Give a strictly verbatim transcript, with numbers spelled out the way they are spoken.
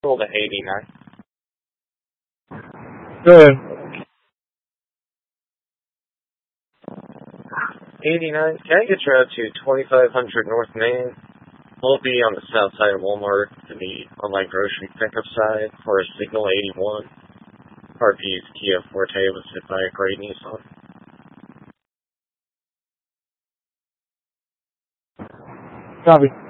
Roll to eighty-nine. Go ahead. eighty-nine, can I get you out to twenty-five hundred North Main? We'll be on the south side of Walmart to the online grocery pickup side for a Signal eighty-one. R P's Kia Forte was hit by a gray Nissan. Copy.